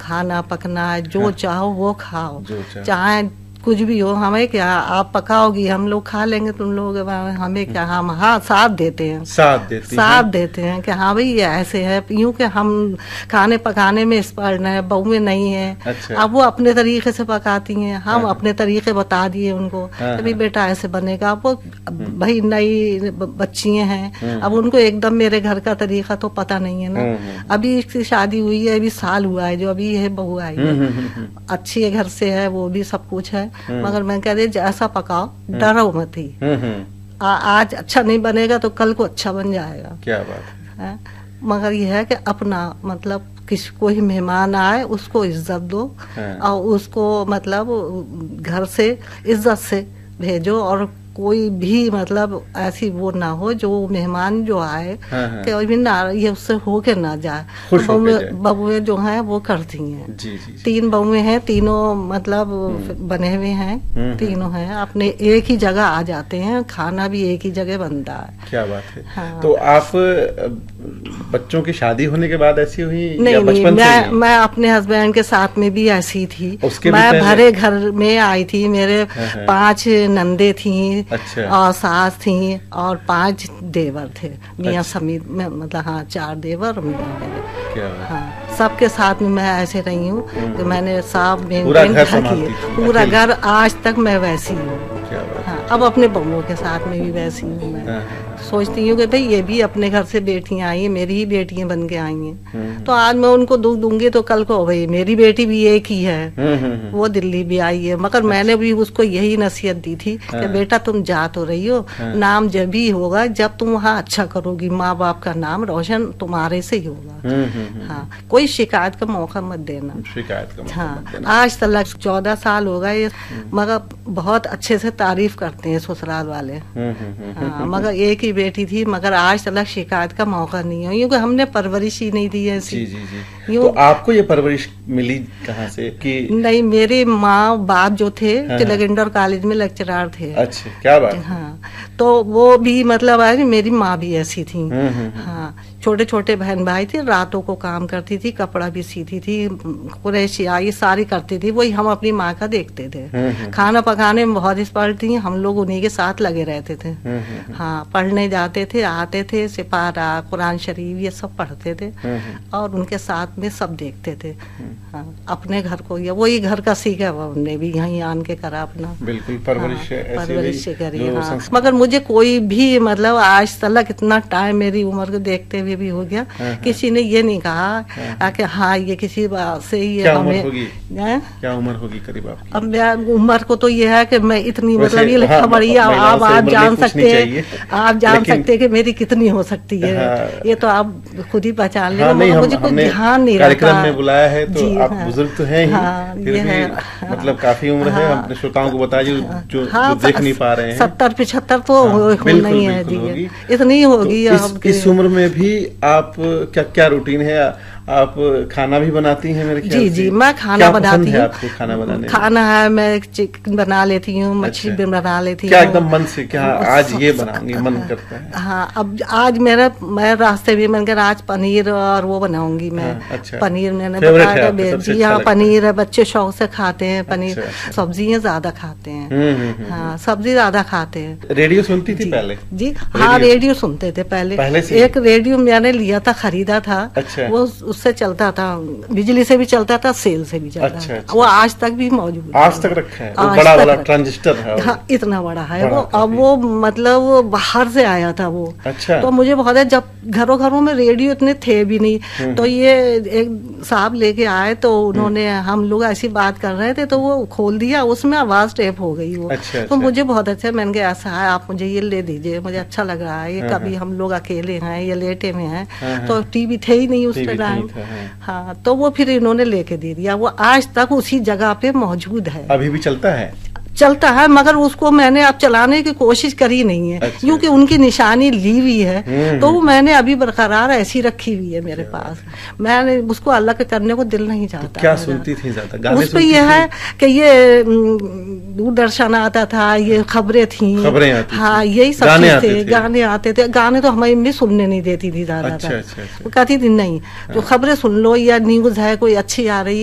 खाना पकना है, जो हाँ। चाहो वो खाओ, जो चाहे कुछ भी हो, हमें क्या, आप पकाओगी हम लोग खा लेंगे, तुम लोग हमें क्या, हम हाँ साथ देते हैं, साथ देते हैं कि हाँ भाई ये ऐसे है, यूं कि हम खाने पकाने में एक्सपर्ट है, बहुएं नहीं है। अच्छा। अब वो अपने तरीके से पकाती हैं, हम हाँ। अपने तरीके बता दिए उनको, हाँ, अभी बेटा ऐसे बनेगा। अब वो भाई नई बच्ची हैं, अब उनको एकदम मेरे घर का तरीका तो पता नहीं है ना। अभी इसकी शादी हुई है, अभी साल हुआ है, जो अभी है बहू आई है, अच्छी है, घर से है, वो भी सब कुछ है, मगर मैं कह रही जैसा पकाओ डरो मत ही। आज अच्छा नहीं बनेगा तो कल को अच्छा बन जाएगा। क्या बात है। मगर यह है कि अपना मतलब किसी कोई मेहमान आए उसको इज्जत दो, और उसको मतलब घर से इज्जत से भेजो, और कोई भी मतलब ऐसी वो ना हो जो मेहमान जो आए कि अभी ना ये उससे होके ना जाए। बबुएं जो हैं वो करती हैं। जी, जी, जी। 3 बबुएं हैं, तीनों मतलब बने हुए हैं, तीनों हैं, अपने एक ही जगह आ जाते हैं, खाना भी एक ही जगह बनता है। क्या बात है। हाँ। तो आप बच्चों की शादी होने के बाद ऐसी हुई नहीं, या बचपन से ही? मैं अपने हस्बैंड के साथ में भी ऐसी थी। मैं भरे घर में आई थी, मेरे 5 नंदे थी। अच्छा। और सास थी और 5 देवर थे, मियाँ समीत में, मतलब हाँ 4 देवर। हाँ, सबके साथ में मैं ऐसे रही हूँ कि मैंने साफ मेंटेन किया पूरा घर, आज तक मैं वैसी हूँ। हाँ, अब अपने बहूओं के साथ में भी वैसी हूँ मैं। सोचती हूँ कि भाई ये भी अपने घर से बेटियां आई हैं, मेरी ही बेटियां बन के आई हैं, तो आज मैं उनको दूध दूंगी तो कल को भाई मेरी बेटी भी एक ही है, वो दिल्ली भी आई है। मगर मैंने भी उसको यही नसीहत दी थी कि बेटा तुम जा तो रही हो, नाम जब भी होगा जब तुम वहाँ अच्छा करोगी, माँ बाप का नाम रोशन तुम्हारे से ही होगा। हाँ, कोई शिकायत का मौका मत देना। हाँ, आज तक 14 साल हो गए, मगर बहुत अच्छे से तारीफ करते हैं ससुराल वाले। हाँ, मगर एक ही बेटी थी, मगर आज तक शिकायत का मौका नहीं है, क्योंकि हमने परवरिश ही नहीं दी ऐसी। जी, जी, जी। तो आपको ये परवरिश मिली कहाँ से कि? नहीं, मेरे माँ बाप जो थे तिलक इंटर कॉलेज में लेक्चरर थे। अच्छा, क्या बात। हाँ, तो वो भी मतलब मेरी माँ भी ऐसी थी। हाँ, छोटे छोटे बहन भाई थे, रातों को काम करती थी, कपड़ा भी सीती थी, कुरैशिया ये सारी करती थी, वही हम अपनी माँ का देखते थे। खाना पकाने में बहुत एक्सपर्ट थी, हम लोग उन्हीं के साथ लगे रहते थे। हाँ, पढ़ने जाते थे, आते थे, सिपारा कुरान शरीफ ये सब पढ़ते थे, और उनके साथ में सब देखते थे। हाँ, अपने घर को वही घर का सीखा हमने भी, यहीं आन के करा अपना। बिल्कुल, परवरिश करी। हाँ, मगर मुझे कोई भी मतलब आज तक इतना टाइम मेरी उम्र को देखते हुए भी हो गया, किसी ने ये नहीं कहा कि हाँ ये किसी बात से ही क्या हमें क्या उम्र होगी करीब आपकी? अब मैं उम्र को तो ये है कि मैं इतनी मतलब ये खबरिया आप जान सकते हैं, आप जान सकते हैं कि मेरी कितनी हो सकती है। ये तो आप खुद ही पहचान लेंगे। मुझे कोई ध्यान नहीं रहता। कार्यक्रम में बुलाया है तो आप बुजुर्ग तो हैं ही, फिर भी मतलब काफी उम्र है, अपने श्रोताओं को बताइए जो देख नहीं पा रहे हैं। 70-75 तो नहीं है जी, इतनी होगी। इस उम्र में भी आप क्या रूटीन है? आप खाना भी बनाती हैं मेरे ख्याल से? जी, मैं खाना बनाती हूँ। आपको खाना बनाने? खाना है, मैं चिकन बना लेती हूँ, मछली भी बना लेती हूँ। क्या एकदम मन से, क्या आज ये बनाऊंगी मन करता है? हाँ, अब आज मैं रास्ते भी मन कर आज पनीर और वो बनाऊंगी मैं। अच्छा। पनीर मैंने बताया जी, हाँ पनीर है, बच्चे शौक से खाते हैं पनीर। सब्जियाँ ज्यादा खाते हैं। हाँ, सब्जी ज्यादा खाते हैं। रेडियो सुनती थी पहले? जी हाँ, रेडियो सुनते थे पहले से। एक रेडियो मैंने लिया था, खरीदा था। वो उससे चलता था, बिजली से भी चलता था, सेल से भी चलता था। वो आज तक भी मौजूद है। आज तक रखा है? वो बड़ा वाला ट्रांजिस्टर है? हाँ, इतना बड़ा है वो। अब वो मतलब वो बाहर से आया था वो। अच्छा। तो मुझे बहुत है, जब घरों में रेडियो इतने थे भी नहीं, तो ये एक साहब लेके आए, तो उन्होंने, हम लोग ऐसी बात कर रहे थे तो वो खोल दिया, उसमें आवाज टेप हो गई वो। तो मुझे बहुत अच्छा, मैंने कहा ऐसा है, आप मुझे ये ले दीजिए, मुझे अच्छा लग रहा है। ये कभी हम लोग अकेले हैं या लेटे में हैं, तो टीवी थे ही नहीं उस टाइम। हाँ, तो वो फिर इन्होंने लेके दे दिया। वो आज तक उसी जगह पे मौजूद है। अभी भी चलता है? चलता है, मगर उसको मैंने अब चलाने की कोशिश करी नहीं है। अच्छा, क्योंकि उनकी निशानी ली हुई है, तो वो मैंने अभी बरकरार ऐसी रखी हुई है मेरे पास। मैंने उसको अलग करने को दिल नहीं चाहता। क्या सुनती थी ज्यादा? उस पर यह है कि ये दूरदर्शन आता था, ये खबरें थी, हाँ यही सब थे, गाने आते थे। गाने तो हमारी मम्मी सुनने नहीं देती थी ज्यादातर। वो कहती थी नहीं, तो खबरें सुन लो, या न्यूज है कोई अच्छी आ रही